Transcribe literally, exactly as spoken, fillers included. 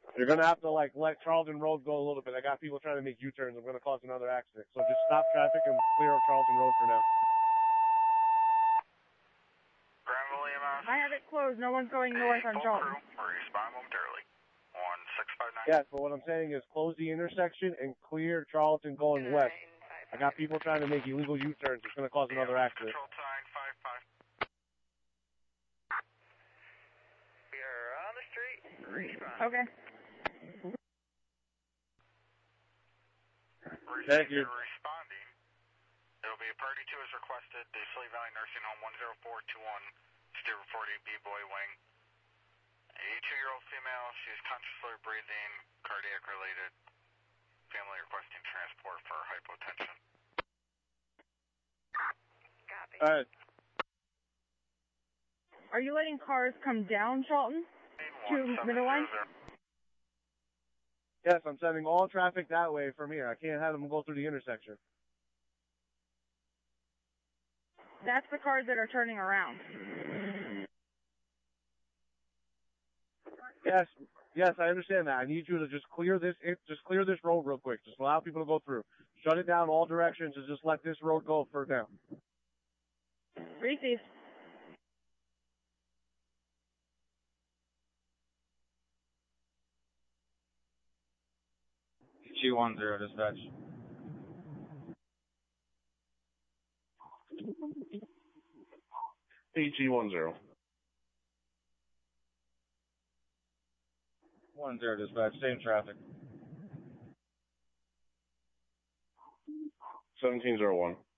You're gonna have to like let Charlton Road go a little bit. I got people trying to make U-turns. I'm gonna cause another accident. So just stop traffic and clear Charlton Road for now. Granville E M S. I have it closed. No one's going north on Charlton. Respond momentarily. one six five nine. Yes, but what I'm saying is close the intersection and clear Charlton going west. I got people trying to make illegal U-turns. It's gonna cause another accident. Control to nine five five. We are on the street. Respond. Okay. Thank you. Responding. There will be a party two as requested. The Slave Valley Nursing Home one zero four two one, Stewart forty B-Boy Wing. A two-year-old female. She is consciously breathing, cardiac related. Family requesting transport for hypotension. Copy. All right. Are you letting cars come down Charlton to middle line? Yes, I'm sending all traffic that way from here. I can't have them go through the intersection. That's the cars that are turning around. Yes, yes, I understand that. I need you to just clear this, just clear this road real quick. Just allow people to go through. Shut it down all directions and just let this road go for now. Receive. G one zero dispatch. A G one zero. One zero dispatch, same traffic. seventeen zero one.